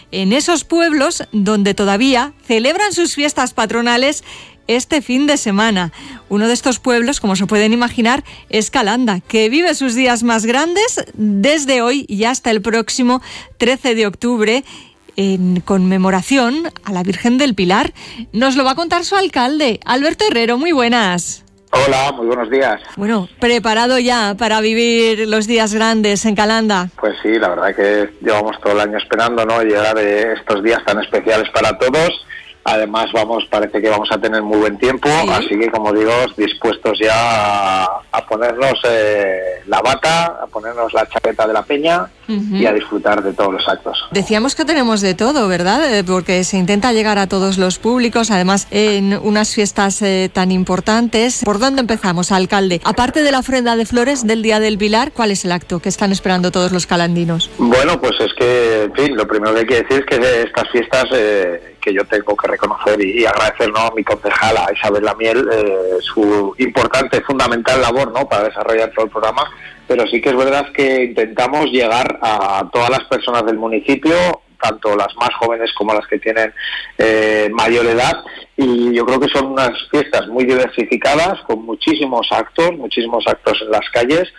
en esos pueblos donde todavía celebran sus fiestas patronales este fin de semana. Uno de estos pueblos, como se pueden imaginar, es Calanda, que vive sus días más grandes desde hoy y hasta el próximo 13 de octubre en conmemoración a la Virgen del Pilar. Nos lo va a contar su alcalde, Alberto Herrero. Muy buenas. Hola, muy buenos días. Bueno, ¿preparado ya para vivir los días grandes en Calanda? Pues sí, la verdad que llevamos todo el año esperando, ¿no?, llegar estos días tan especiales para todos. Además, parece que vamos a tener muy buen tiempo, sí. Así que, como digo, dispuestos ya a ponernos la bata, a ponernos la chaqueta de la peña y a disfrutar de todos los actos. Decíamos que tenemos de todo, ¿verdad? Porque se intenta llegar a todos los públicos, además en unas fiestas tan importantes. ¿Por dónde empezamos, alcalde? Aparte de la ofrenda de flores del Día del Pilar, ¿cuál es el acto que están esperando todos los calandinos? Bueno, pues es que, en fin, lo primero que hay que decir es que estas fiestas que yo tengo que reconocer y agradecer, ¿no?, a mi concejala, a Isabel Lamiel, su importante, fundamental labor, ¿no?, para desarrollar todo el programa, pero sí que es verdad que intentamos llegar a todas las personas del municipio, tanto las más jóvenes como las que tienen mayor edad, y yo creo que son unas fiestas muy diversificadas, con muchísimos actos en las calles,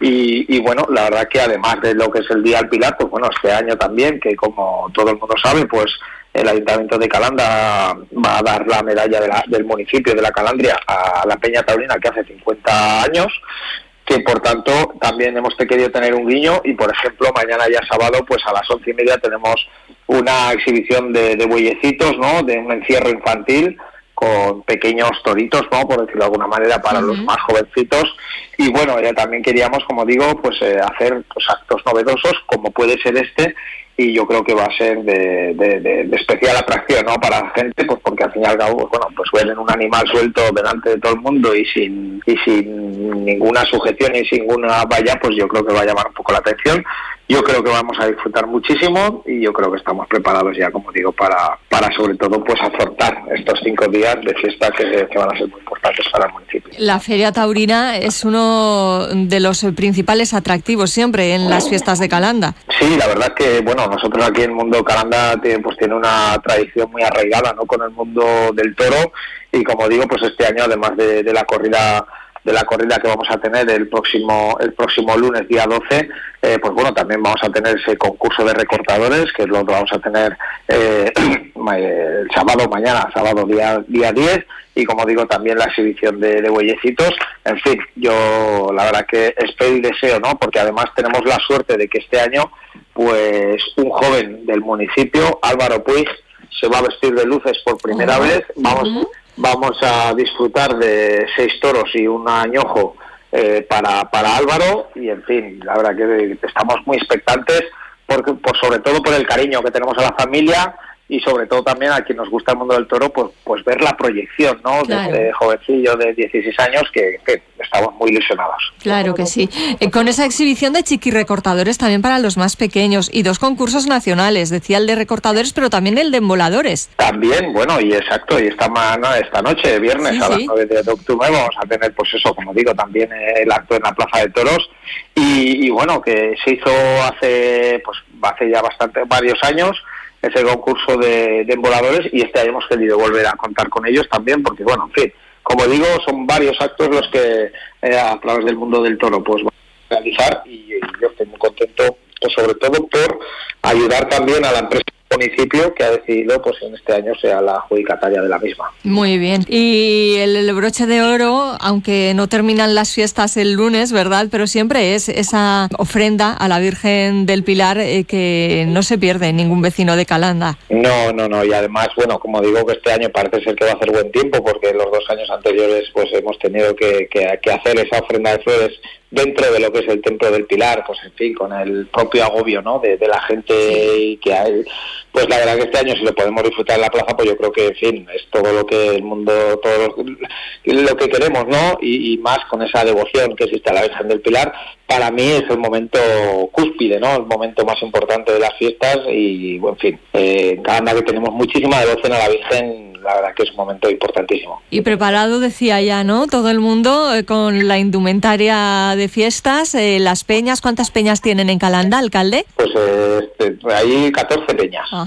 y bueno, la verdad que además de lo que es el Día del Pilar, pues bueno, este año también, que como todo el mundo sabe, pues el Ayuntamiento de Calanda va a dar la medalla del municipio de la Calandria a la Peña Taurina, que hace 50 años, que por tanto también hemos querido tener un guiño, y por ejemplo mañana ya sábado, pues a las 11:30 tenemos una exhibición de bueyecitos, ¿no?, de un encierro infantil con pequeños toritos, ¿no?, por decirlo de alguna manera, para los más jovencitos. Y bueno, ya también queríamos, como digo, pues hacer pues actos novedosos, como puede ser este, y yo creo que va a ser de especial atracción, ¿no?, para la gente, pues porque al fin y al cabo, bueno, pues ven un animal suelto delante de todo el mundo y sin ninguna sujeción y sin ninguna valla, pues yo creo que va a llamar un poco la atención. Yo creo que vamos a disfrutar muchísimo, y yo creo que estamos preparados ya, como digo, para sobre todo pues afrontar estos 5 días de fiesta que van a ser muy importantes para el municipio. La Feria Taurina es uno de los principales atractivos siempre en las fiestas de Calanda. Sí, la verdad que, bueno, nosotros aquí en el mundo Calanda tiene una tradición muy arraigada, ¿no?, con el mundo del toro, y como digo, pues este año, además de la corrida que vamos a tener el próximo lunes, día 12, pues bueno, también vamos a tener ese concurso de recortadores, que lo vamos a tener el sábado, día 10, y como digo, también la exhibición de bueyecitos. En fin, yo la verdad que espero y deseo, ¿no?, porque además tenemos la suerte de que este año, pues un joven del municipio, Álvaro Puig, se va a vestir de luces por primera vez. Vamos a disfrutar de 6 toros y un añojo para Álvaro, y en fin, la verdad que estamos muy expectantes, sobre todo por el cariño que tenemos a la familia, y sobre todo también a quien nos gusta el mundo del toro, pues ver la proyección, ¿no?, claro, de este jovencillo de 16 años que estamos muy ilusionados. Claro que sí. Con esa exhibición de chiquirrecortadores también para los más pequeños, y 2 concursos nacionales, decía el de recortadores, pero también el de emboladores. También, bueno, y exacto, y esta noche, viernes, sí, a las 9 de octubre, vamos a tener, pues eso, como digo, también el acto en la Plaza de Toros, y bueno, que se hizo hace ya varios años, ese concurso de emboladores, y este año hemos querido volver a contar con ellos también, porque bueno, en fin, como digo, son varios actos los que a través del mundo del toro pues vamos a realizar, y yo estoy muy contento, pues sobre todo por ayudar también a la empresa municipio, que ha decidido pues en este año sea la adjudicataria de la misma. Muy bien. Y el broche de oro, aunque no terminan las fiestas el lunes, ¿verdad?, pero siempre es esa ofrenda a la Virgen del Pilar que no se pierde ningún vecino de Calanda. No, y además, bueno, como digo, que este año parece ser que va a hacer buen tiempo, porque los 2 años anteriores pues hemos tenido que hacer esa ofrenda de flores dentro de lo que es el Templo del Pilar, pues en fin, con el propio agobio, ¿no?, de la gente, y que hay, pues la verdad que este año, si lo podemos disfrutar en la plaza, pues yo creo que, en fin, es todo lo que el mundo, todo lo que queremos, ¿no?, y más con esa devoción que existe a la Virgen del Pilar. Para mí es el momento cúspide, ¿no?, el momento más importante de las fiestas, y en fin, en Calanda, que tenemos muchísima devoción a la Virgen, la verdad que es un momento importantísimo. Y preparado, decía ya, ¿no?, todo el mundo con la indumentaria de fiestas, las peñas. ¿Cuántas peñas tienen en Calanda, alcalde? Pues hay 14 peñas.